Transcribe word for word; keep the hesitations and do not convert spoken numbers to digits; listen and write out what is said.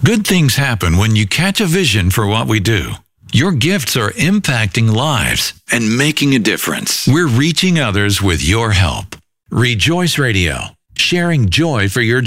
Good things happen when you catch a vision for what we do. Your gifts are impacting lives and making a difference. We're reaching others with your help. Rejoice Radio, sharing joy for your